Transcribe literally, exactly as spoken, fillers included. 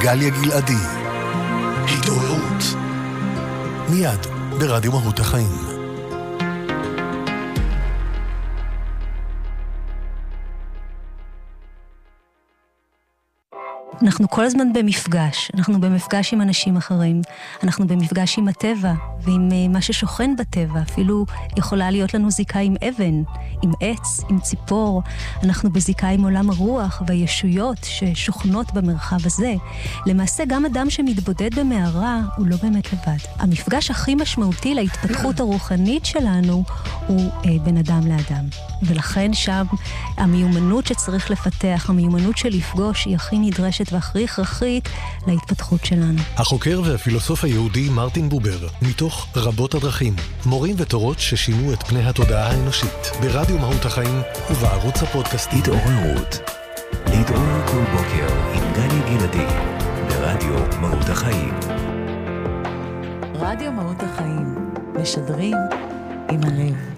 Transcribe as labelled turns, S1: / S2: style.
S1: גליה גלעדי. התעוררות. מיד ברדיו מהות החיים.
S2: אנחנו כל הזמן במפגש, אנחנו במפגש עם אנשים אחרים, אנחנו במפגש עם הטבע ועם מה ששוכן בטבע, אפילו יכולה להיות לנו זיקה עם אבן, עם עץ, עם ציפור, אנחנו בזיקה עם עולם הרוח והישויות ששוכנות במרחב הזה. למעשה גם אדם שמתבודד במערה הוא לא באמת לבד. המפגש הכי משמעותי להתפתחות הרוחנית שלנו הוא אה, בין אדם לאדם. ולכן שם המיומנות שצריך לפתח, המיומנות של לפגוש היא הכי נדרשת והכי הכרחית להתפתחות שלנו.
S1: החוקר והפילוסוף היהודי מרטין בובר, מתוך רבות הדרכים, מורים ותורות ששינו את פני התודעה האנושית, ברדיו מהות החיים ובערוץ הפודקאסטי.
S3: התעוררות. להתעורר כל בוקר עם גליה גלעדי, ברדיו מהות החיים.
S4: רדיו מהות החיים, משדרים עם הלב.